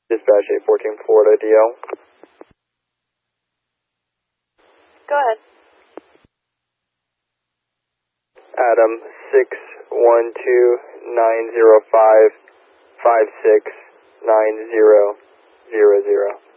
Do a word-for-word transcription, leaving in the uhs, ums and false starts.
Dispatch eight fourteen Florida D L. Go ahead. Adam six one two nine zero five five six nine zero zero zero.